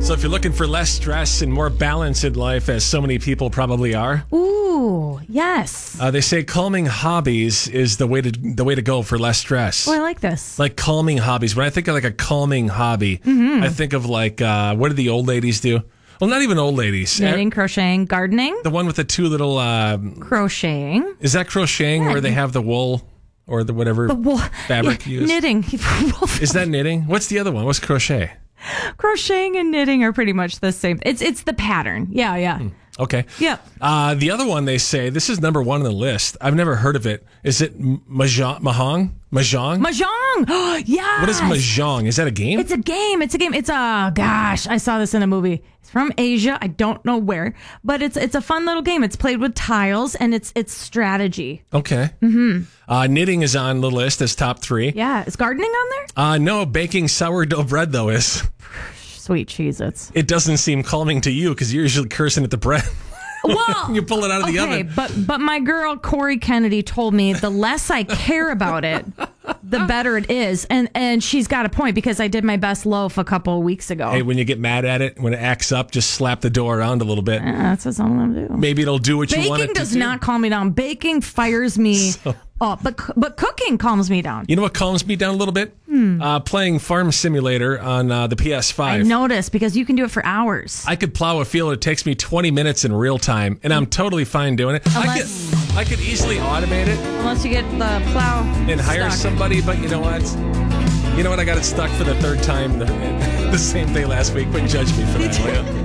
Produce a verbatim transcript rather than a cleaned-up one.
So if you're looking for less stress and more balance in life, as so many people probably are, Ooh, yes. uh, they say calming hobbies is the way to the way to go for less stress. Oh, I like this. Like calming hobbies. When I think of like a calming hobby, I think of like, uh, what do the old ladies do? Well, not even old ladies. Knitting, crocheting, gardening. The one with the two little, uh, Crocheting. is that crocheting Yeah. where they have the wool or the whatever The wool. fabric Yeah, used? knitting. Is that knitting? What's the other one? What's crochet? Crocheting and knitting are pretty much the same. It's it's the pattern. Yeah, yeah. Okay. Yep. Uh, the other one they say, this is number one on the list. I've never heard of it. Is it m- mahjong? Mahjong? Mahjong? Mahjong. Yeah. What is mahjong? Is that a game? It's a game. It's a game. It's a gosh. I saw this in a movie. It's from Asia. I don't know where, but it's it's a fun little game. It's played with tiles and it's it's strategy. Okay. Mm-hmm. Uh, knitting is on the list as top three. Yeah. Is gardening on there? Uh, no, baking sourdough bread though is. Sweet Cheez-Its. It doesn't seem calming to you because you're usually cursing at the bread. Well, You pull it out of the okay, oven. but but my girl Corey Kennedy told me the less I care about it, the better it is, and and she's got a point because I did my best loaf a couple of weeks ago. Hey, when you get mad at it, when it acts up, just slap the door around a little bit. Uh, that's what I'm gonna do. Maybe it'll do what you want it Baking to does do. not calm me down. Baking fires me up, but c- but cooking calms me down. You know what calms me down a little bit? Uh, playing Farm Simulator on uh, the P S five. I noticed because you can do it for hours. I could plow a field. It takes me twenty minutes in real time, and I'm totally fine doing it. I Unless- could, I could easily automate it Unless you get the plow and hire stuck. somebody, but you know what? You know what? I got it stuck for the third time the, the same day last week. But judge me for that, will you?